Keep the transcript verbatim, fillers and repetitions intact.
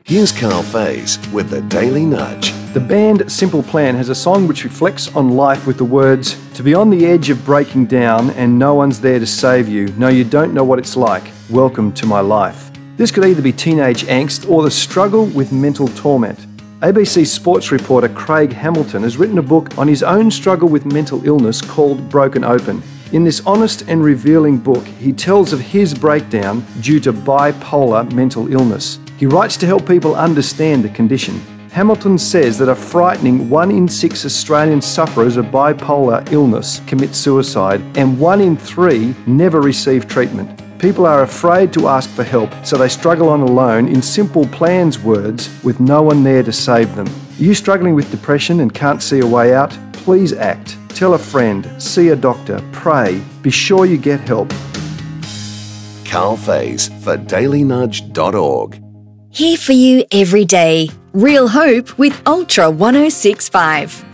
Here's Carl Faze with the Daily Nudge. The band Simple Plan has a song which reflects on life with the words, "To be on the edge of breaking down and no one's there to save you. No, you don't know what it's like. Welcome to my life." This could either be teenage angst or the struggle with mental torment. A B C sports reporter Craig Hamilton has written a book on his own struggle with mental illness called Broken Open. In this honest and revealing book, he tells of his breakdown due to bipolar mental illness. He writes to help people understand the condition. Hamilton says that a frightening one in six Australian sufferers of bipolar illness commit suicide, and one in three never receive treatment. People are afraid to ask for help, so they struggle on alone, in Simple Plan's words, with no one there to save them. Are you struggling with depression and can't see a way out? Please act. Tell a friend. See a doctor. Pray. Be sure you get help. Carl Faze for daily nudge dot org. Here for you every day. Real hope with Ultra one oh six point five.